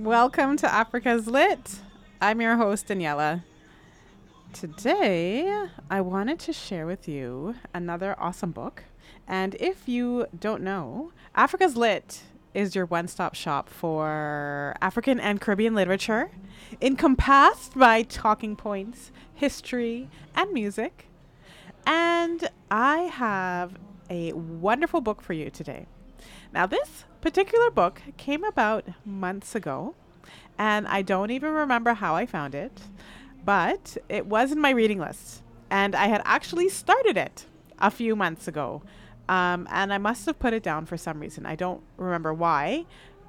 Welcome to Africa's Lit. I'm your host, Daniela. Today, I wanted to share with you another awesome book. And if you don't know, Africa's Lit is your one-stop shop for African and Caribbean literature, encompassed by talking points, history, and music. And I have a wonderful book for you today. Now, this particular book came about months ago, and I don't even remember how I found it, but it was in my reading list, and I had actually started it a few months ago, and I must have put it down for some reason. I don't remember why.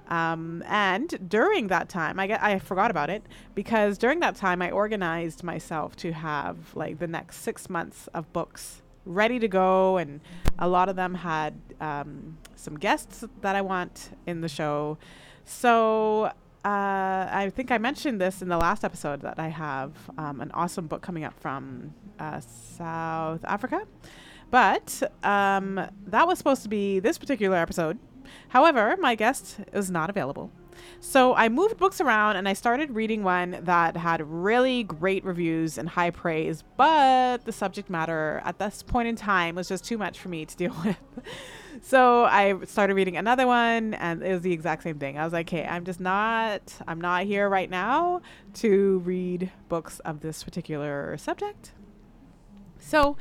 And during that time, I forgot about it because during that time, I organized myself to have like the next 6 months of books ready to go, and a lot of them had some guests that I want in the show. So I think I mentioned this in the last episode that I have an awesome book coming up from South Africa. But that was supposed to be this particular episode. However, my guest is not available. So I moved books around and I started reading one that had really great reviews and high praise, but the subject matter at this point in time was just too much for me to deal with. So I started reading another one and it was the exact same thing. I was like, hey, I'm not here right now to read books of this particular subject. So,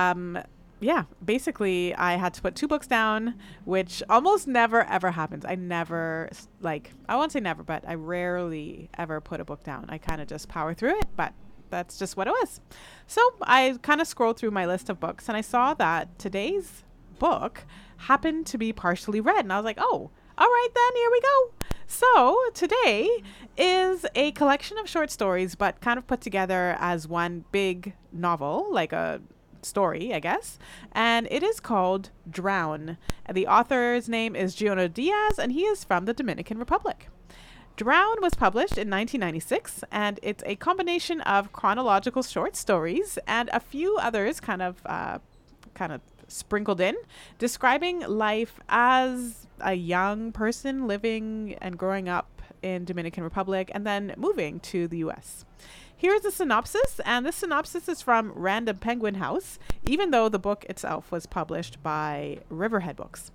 basically I had to put 2 books down, which almost never ever happens. I won't say never, but I rarely ever put a book down. I kind of just power through it, but that's just what it was. So I kind of scrolled through my list of books and I saw that today's book happened to be partially read. And I was like, oh, all right, then here we go. So today is a collection of short stories, but kind of put together as one big novel, like a story, I guess, and it is called Drown. And the author's name is Junot Diaz, and he is from the Dominican Republic. Drown was published in 1996, and it's a combination of chronological short stories and a few others kind of sprinkled in, describing life as a young person living and growing up in Dominican Republic and then moving to the U.S. Here's the synopsis, and this synopsis is from Random Penguin House, even though the book itself was published by Riverhead Books.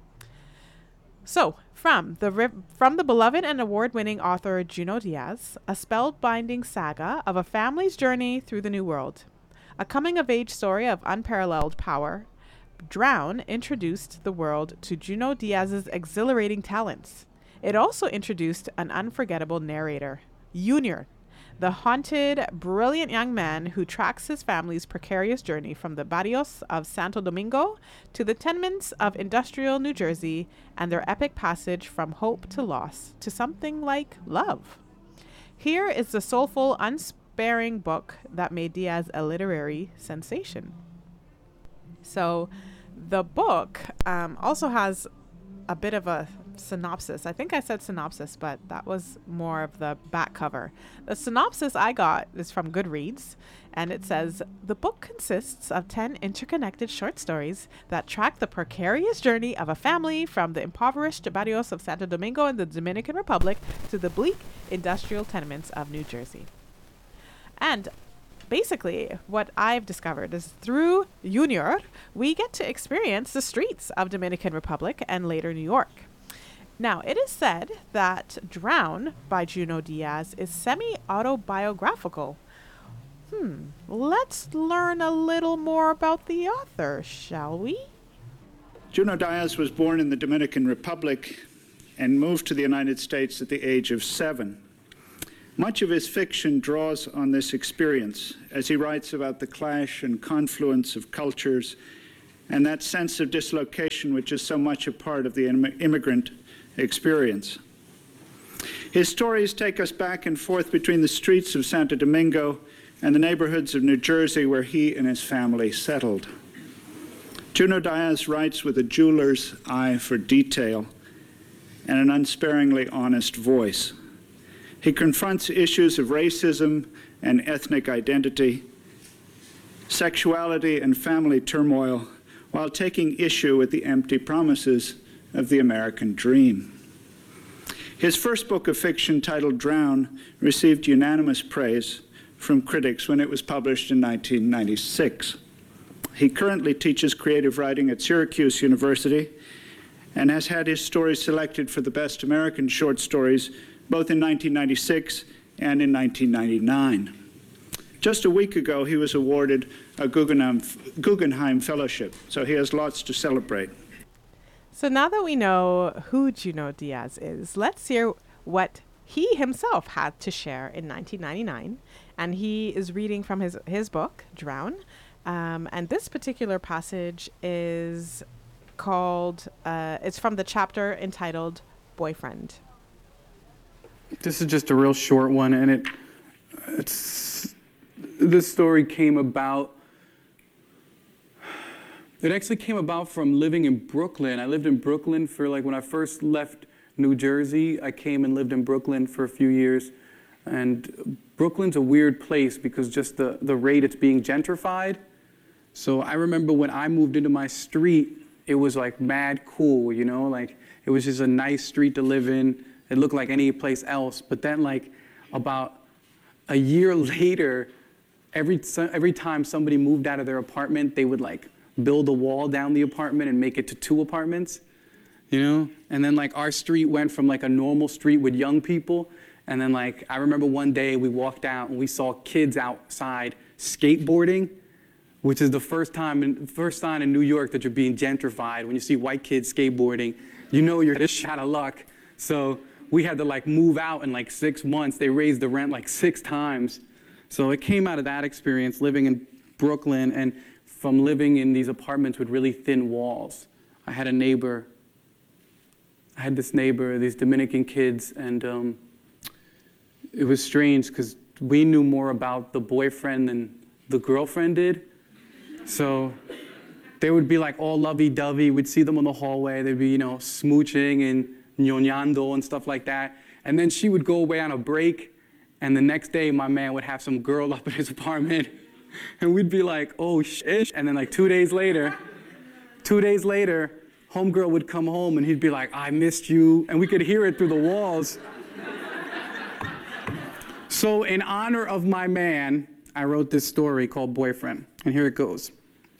So, from the beloved and award-winning author Junot Diaz, a spellbinding saga of a family's journey through the New World. A coming-of-age story of unparalleled power, Drown introduced the world to Junot Diaz's exhilarating talents. It also introduced an unforgettable narrator, Junior, the haunted, brilliant young man who tracks his family's precarious journey from the barrios of Santo Domingo to the tenements of industrial New Jersey and their epic passage from hope to loss to something like love. Here is the soulful, unsparing book that made Diaz a literary sensation. So the book also has a bit of a synopsis. I think I said synopsis, but that was more of the back cover. The synopsis I got is from Goodreads, and it says, the book consists of 10 interconnected short stories that track the precarious journey of a family from the impoverished barrios of Santo Domingo in the Dominican Republic to the bleak industrial tenements of New Jersey. And basically, what I've discovered is through Junior, we get to experience the streets of Dominican Republic and later New York. Now, it is said that Drown by Junot Diaz is semi-autobiographical. Let's learn a little more about the author, shall we? Junot Diaz was born in the Dominican Republic and moved to the United States at the age of 7. Much of his fiction draws on this experience as he writes about the clash and confluence of cultures and that sense of dislocation which is so much a part of the immigrant experience. His stories take us back and forth between the streets of Santo Domingo and the neighborhoods of New Jersey where he and his family settled. Junot Diaz writes with a jeweler's eye for detail and an unsparingly honest voice. He confronts issues of racism and ethnic identity, sexuality and family turmoil, while taking issue with the empty promises of the American dream. His first book of fiction, titled Drown, received unanimous praise from critics when it was published in 1996. He currently teaches creative writing at Syracuse University and has had his stories selected for the Best American Short Stories both in 1996 and in 1999. Just a week ago, he was awarded a Guggenheim Fellowship, so he has lots to celebrate. So now that we know who Junot Diaz is, let's hear what he himself had to share in 1999. And he is reading from his book, Drown. And this particular passage is called, it's from the chapter entitled Boyfriend. This is just a real short one, and this story came about. It actually came about from living in Brooklyn. I lived in Brooklyn for when I first left New Jersey, I came and lived in Brooklyn for a few years. And Brooklyn's a weird place because just the rate it's being gentrified. So I remember when I moved into my street, it was mad cool, it was just a nice street to live in. It looked like any place else. But then about a year later, every time somebody moved out of their apartment, they would build a wall down the apartment and make it to 2 apartments, And then our street went from a normal street with young people, and then I remember one day we walked out and we saw kids outside skateboarding, which is the first sign in New York that you're being gentrified. When you see white kids skateboarding, you're just out of luck. So we had to move out in 6 months. They raised the rent 6 times. So it came out of that experience living in Brooklyn and from living in these apartments with really thin walls. I had this neighbor, these Dominican kids, and it was strange because we knew more about the boyfriend than the girlfriend did. So they would be all lovey-dovey. We'd see them in the hallway. They'd be, smooching and ñoñando and stuff like that. And then she would go away on a break, and the next day my man would have some girl up in his apartment. And we'd be oh, shit. And then 2 days later, homegirl would come home and he'd be I missed you. And we could hear it through the walls. So in honor of my man, I wrote this story called Boyfriend. And here it goes.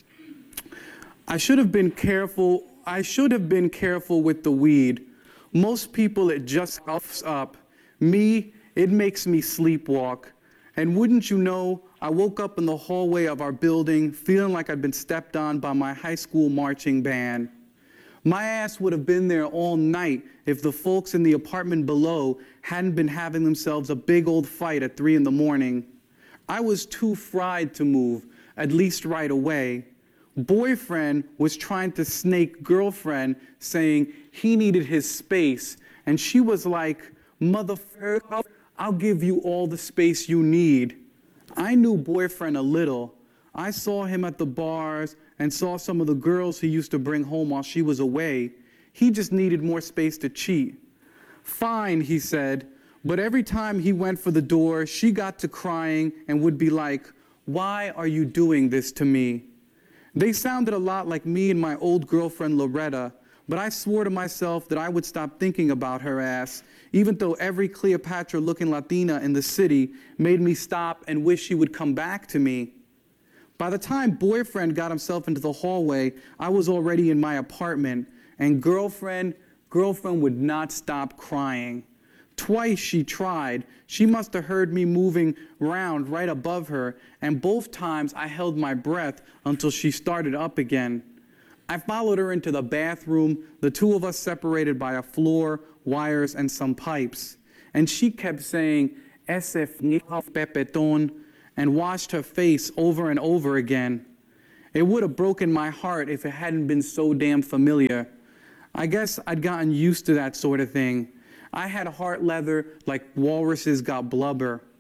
I should have been careful with the weed. Most people, it just puffs up. Me, it makes me sleepwalk. And wouldn't you know, I woke up in the hallway of our building feeling like I'd been stepped on by my high school marching band. My ass would have been there all night if the folks in the apartment below hadn't been having themselves a big old fight at 3 a.m. I was too fried to move, at least right away. Boyfriend was trying to snake girlfriend, saying he needed his space, and she was like, motherfucker, I'll give you all the space you need. I knew boyfriend a little. I saw him at the bars and saw some of the girls he used to bring home while she was away. He just needed more space to cheat. Fine, he said, but every time he went for the door, she got to crying and would be like, why are you doing this to me? They sounded a lot like me and my old girlfriend Loretta, but I swore to myself that I would stop thinking about her ass, even though every Cleopatra-looking Latina in the city made me stop and wish she would come back to me. By the time boyfriend got himself into the hallway, I was already in my apartment, and girlfriend would not stop crying. Twice she tried. She must have heard me moving around right above her, and both times I held my breath until she started up again. I followed her into the bathroom, the two of us separated by a floor, wires, and some pipes. And she kept saying, "Ese pepetón," and washed her face over and over again. It would have broken my heart if it hadn't been so damn familiar. I guess I'd gotten used to that sort of thing. I had heart leather like walruses got blubber.